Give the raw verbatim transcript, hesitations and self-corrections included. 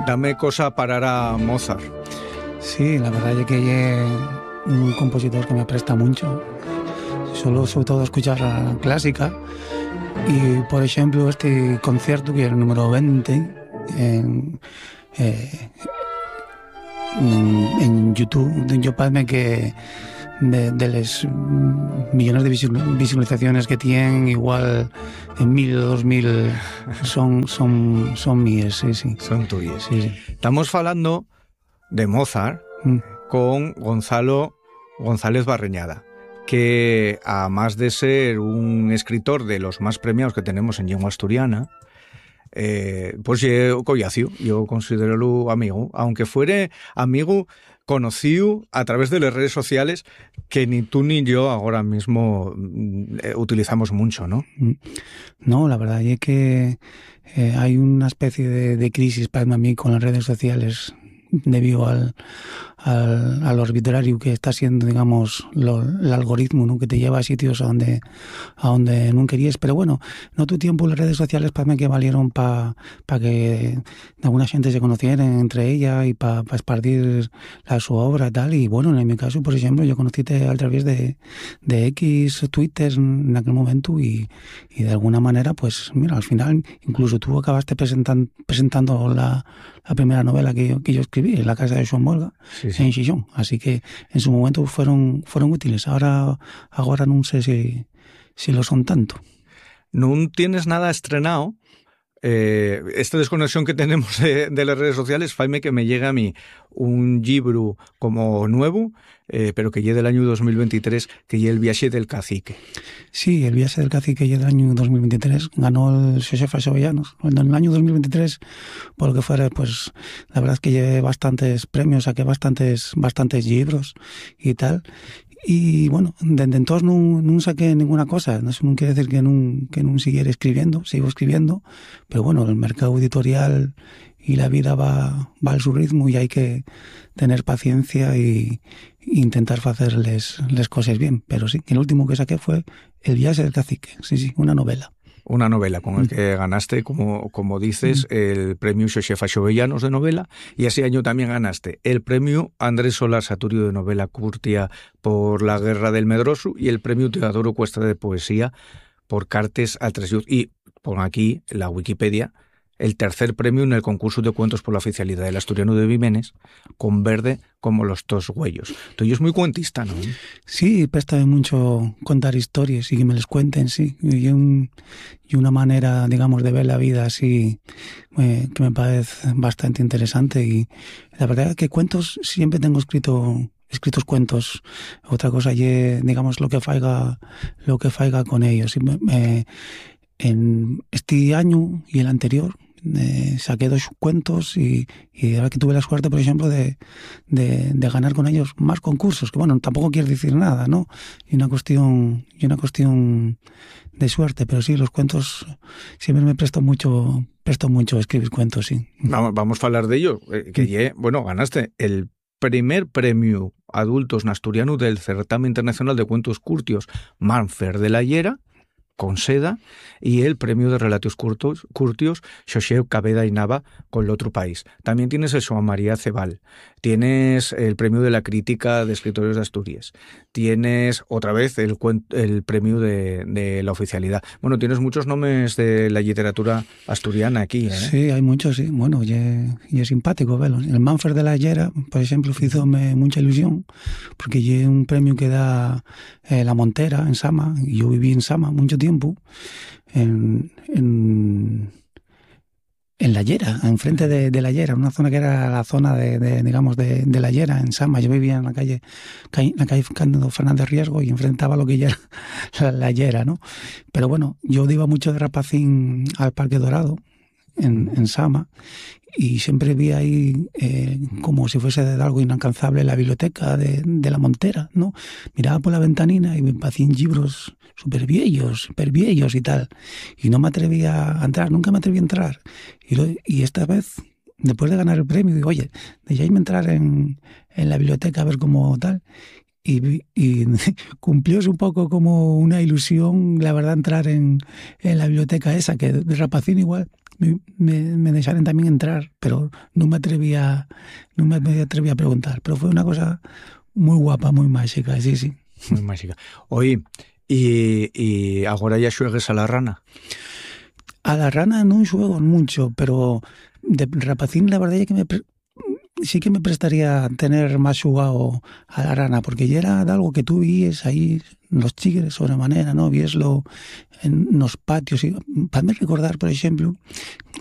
Dame cosa parar a Mozart. Sí, la verdad es que es un compositor que me presta mucho. Solo sobre todo escuchar la clásica. Y por ejemplo este concierto, que es el número veinte, en, eh, en, en YouTube, yo parece que de, de las millones de visualizaciones que tienen, igual en mil o dos mil son, son, son mías, sí, sí. Son tuyas. Sí, sí. Estamos hablando de Mozart mm. con Gonzalo González Barreñada, que además de ser un escritor de los más premiados que tenemos en lengua asturiana, eh, pues yo collacio, yo considero amigo, aunque fuere amigo conocido a través de las redes sociales, que ni tú ni yo ahora mismo eh, utilizamos mucho, ¿no? No, la verdad es que eh, hay una especie de, de crisis para mí con las redes sociales, debido al, al, al arbitrario que está siendo, digamos, lo, el algoritmo, ¿no?, que te lleva a sitios a donde, a donde no querías. Pero bueno, no tu tiempo las redes sociales para mí que valieron para pa que alguna gente se conociera entre ellas y para pa esparcir la, su obra y tal. Y bueno, en mi caso, por ejemplo, yo conociste a través de, de X, Twitter en aquel momento y, y de alguna manera, pues mira, al final incluso tú acabaste presentan, presentando la, la primera novela que yo, que yo escribí, en La casa de Joan Molga, sí, sí. en Xixón. Así que en su momento fueron, fueron útiles. Ahora, ahora no sé si, si lo son tanto. No tienes nada estrenado. Eh, esta desconexión que tenemos de, de las redes sociales, faime que me llega a mí un libro como nuevo, eh, pero que llegue del año dos mil veintitrés, que llegue El viaje del cacique. Sí, El viaje del cacique llegue del año dos mil veintitrés, ganó el Xosefa Xovellanos. En el año dos mil veintitrés, por lo que fuera, pues la verdad es que llevé bastantes premios, saqué bastantes, bastantes libros y tal. Y bueno, desde entonces no, no saqué ninguna cosa. Eso no quiere decir que no, que no siguiera escribiendo, sigo escribiendo, pero bueno, el mercado editorial y la vida va, va a su ritmo y hay que tener paciencia y, y intentar hacer les, les cosas bien. Pero sí, el último que saqué fue El viaje del cacique, sí, sí, una novela. Una novela con el que ganaste, como, como dices, el premio Xosefa Xovellanos de novela, y ese año también ganaste el premio Andrés Solar Saturio de novela Curtia por La guerra del Medroso y el premio Teodoro Cuesta de poesía por Cartes al Treslluz. Y pon aquí la Wikipedia, el tercer premio en el concurso de cuentos por la oficialidad del Asturiano de Vimenes, con verde como los tos huellos. Tú es muy cuentista, ¿no? Sí, presta mucho contar historias y que me les cuenten, sí. Y, un, y una manera, digamos, de ver la vida así eh, que me parece bastante interesante. Y la verdad es que cuentos siempre tengo escrito escritos cuentos. Otra cosa es, digamos, lo que faiga, lo que faiga con ellos. Eh, en este año y el anterior Eh, saqué dos cuentos y, y ahora que tuve la suerte, por ejemplo, de, de, de ganar con ellos más concursos, que bueno, tampoco quiere decir nada, ¿no? Y una cuestión, y una cuestión de suerte, pero sí, los cuentos siempre me presto mucho, presto mucho a escribir cuentos, sí. Vamos, vamos a hablar de ello, eh, que ye, bueno, ganaste el primer premio adultos asturiano del Certamen Internacional de Cuentos Curtios Manfer de la Llera, con Seda, y el premio de Relatos Curtos, Curtios Xoxe Cabeda y Nava con el otro país. También tienes el Joan María Cebal, tienes el premio de la crítica de escritores de Asturias, tienes otra vez el, el premio de, de la oficialidad. Bueno, tienes muchos nombres de la literatura asturiana aquí, ¿eh? Sí, hay muchos, sí. Bueno, y es, y es simpático verlo. El Manfer de la Llera, por ejemplo, hizo mucha ilusión, porque es un premio que da eh, La Montera en Sama, y yo viví en Sama mucho tiempo tiempo en, en, en La Llera, enfrente de, de La Llera, una zona que era la zona de, de digamos, de, de La Llera, en Sama. Yo vivía en la calle, en la calle Cándido Fernández Riesgo y enfrentaba lo que ya era la, la Llera, ¿no? Pero bueno, yo iba mucho de rapacín al Parque Dorado, en, en Sama, y siempre vi ahí eh, como si fuese de algo inalcanzable la biblioteca de, de La Montera, ¿no? Miraba por la ventanina y me parecían libros súper viejos, súper viejos y tal, y no me atrevía a entrar, nunca me atreví a entrar, y, lo, y esta vez, después de ganar el premio, digo, oye, dejadme entrar en, en la biblioteca a ver cómo tal, y, y cumplióse un poco como una ilusión, la verdad, entrar en, en la biblioteca esa, que de rapacín igual me, me, me dejaran también entrar, pero no me atrevía, no me atrevía a preguntar. Pero fue una cosa muy guapa, muy mágica, sí, sí. Muy mágica. Oye, y, y ahora ya juegues a la rana? A la rana no juego mucho, pero de rapacín la verdad es que me... sí que me prestaría tener más jugado a la rana, porque ya era de algo que tú víes ahí los tigres sobremanera, ¿no? Vieslo en los patios. Y, para mí recordar, por ejemplo,